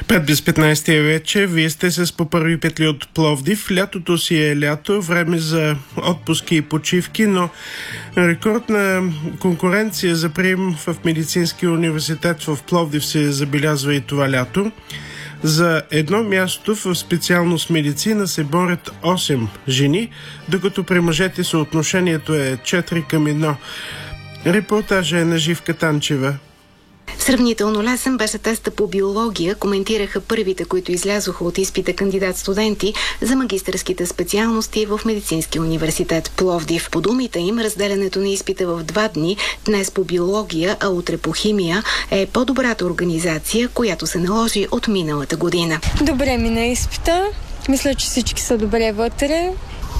5 без 15 вече. Вие сте с по първи петли от Пловдив. Лятото си е лято, време за отпуски и почивки, но рекордна конкуренция за прием в Медицинския университет в Пловдив се забелязва и това лято. За едно място в специалност медицина се борят 8 жени, докато при мъжете съотношението е 4 към 1. Репортажа е на Живка Танчева. Сравнително лесен беше теста по биология, коментираха първите, които излязоха от изпита кандидат-студенти за магистърските специалности в Медицинския университет Пловдив. По думите им, разделянето на изпита в 2 дни, днес по биология, а утре по химия, е по-добрата организация, която се наложи от миналата година. Добре мина изпита. Мисля, че всички са добре вътре.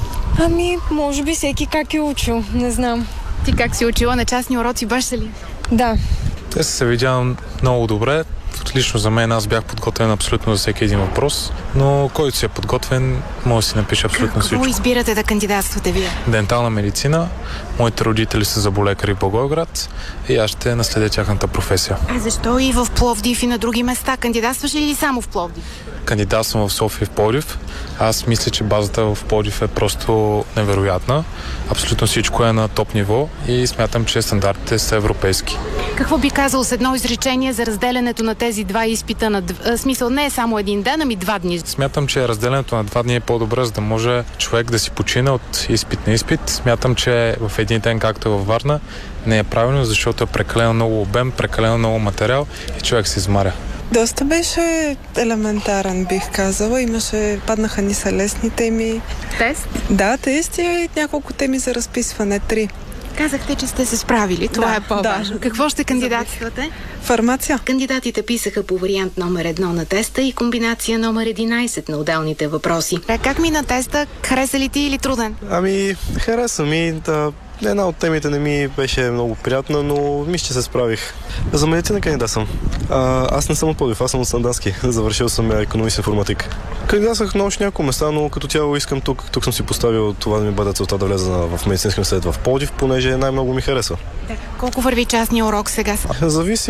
Може би всеки как е учил, не знам. Ти как си учила на частни уроци, баш ли? Да. Те се видявам много добре. Лично за мен аз бях подготвен абсолютно за всеки един въпрос, но който си е подготвен, може да си напише абсолютно всичко. Какво избирате да кандидатствате вие? Дентална медицина. Моите родители са зъболекари в Благоевград и аз ще наследя тяхната професия. А защо и в Пловдив и на други места? Кандидатстваш ли или само в Пловдив? Кандидатствам в София и в Пловдив. Аз мисля, че базата в Пловдив е просто невероятна. Абсолютно всичко е на топ ниво и смятам, че стандартите са европейски. Какво би казал с едно изречение за разделянето на тези два изпита? Смисъл не е само един ден, ами 2 дни. Смятам, че разделянето на 2 дни е по-добре, за да може човек да си почине от изпит на изпит. Смятам, че в един ден, както е във Варна, не е правилно, защото е прекалено много обем, прекалено много материал и човек се измаря. Доста беше елементарен, бих казала. Паднаха ни са лесни теми. Тест? Да, тест и няколко теми за разписване. 3. Казахте, че сте се справили. Това е по-важно. Да. Какво ще кандидатствате? Фармация. Кандидатите писаха по вариант номер 1 на теста и комбинация номер 11 на отделните въпроси. Как мина теста? Хареса ли ти или труден? Хареса ми. Една от темите не ми беше много приятна, но мисля, че се справих. За медицина кандидат съм. Аз не съм от Пловдив, аз съм от Сандански. Завършил съм икономист информатик. Кандидатствах на още няколко места, но като цяло искам тук. Тук съм си поставил това да ми бъде целта да влеза в медицинския университет в Пловдив, понеже най-много ми харесва. Колко върви частния урок сега? Зависи.